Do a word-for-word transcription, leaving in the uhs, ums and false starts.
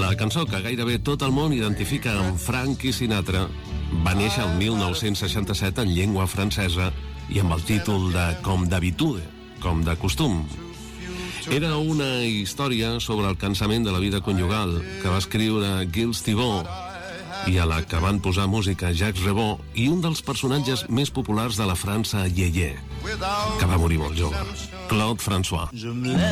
La cançó que gairebé tot el món identifica amb Frankie Sinatra va néixer el mil nou-cents seixanta-set en llengua francesa i amb el títol de Com d'habitude, com de costum. Era una història sobre el cansament de la vida conjugal que va escriure Gilles Thibault i a la que van posar música Jacques Revaux i un dels personatges més populars de la França iaié, que va morir molt jove, Claude François.